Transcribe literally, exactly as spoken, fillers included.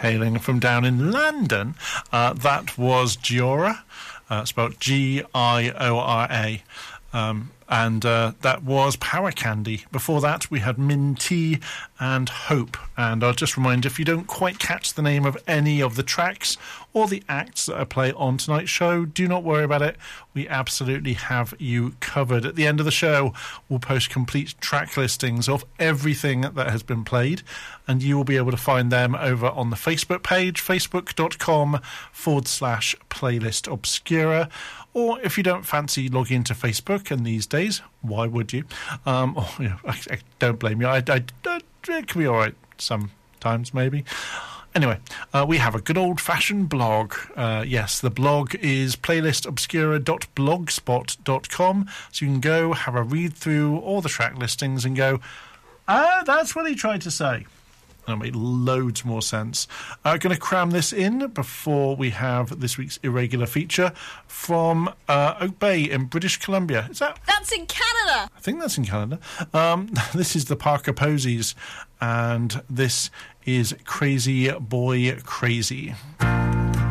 hailing from down in London. Uh, that was Giora, uh, spelled G I O R A. Um, and uh, that was Power Candy. Before that, we had Minty and Hope. And I'll just remind, if you don't quite catch the name of any of the tracks or the acts that I play on tonight's show, do not worry about it. We absolutely have you covered. At the end of the show, we'll post complete track listings of everything that has been played, and you will be able to find them over on the Facebook page, facebook.com forward slash playlist obscura. Or if you don't fancy logging into Facebook, and these days, why would you? Um, or, you know, I, I don't blame you. I, I, I, it can be all right sometimes, maybe. Anyway, uh, we have a good old-fashioned blog. Uh, yes, the blog is playlist obscura dot blogspot dot com. So you can go, have a read through all the track listings and go, ah, that's what he tried to say. That'll make loads more sense. I'm uh, going to cram this in before we have this week's irregular feature from uh, Oak Bay in British Columbia. Is that? That's in Canada. I think that's in Canada. Um, this is the Parker Posies, and this is Crazy Boy Crazy.